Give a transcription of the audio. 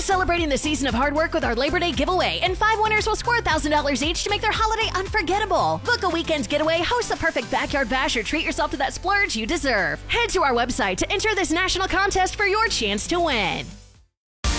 celebrating the season of hard work with our Labor Day giveaway, and 5 winners will score $1,000 each to make their holiday unforgettable. Book a weekend getaway, host the perfect backyard bash, or treat yourself to that splurge you deserve. Head to our website to enter this national contest for your chance to win.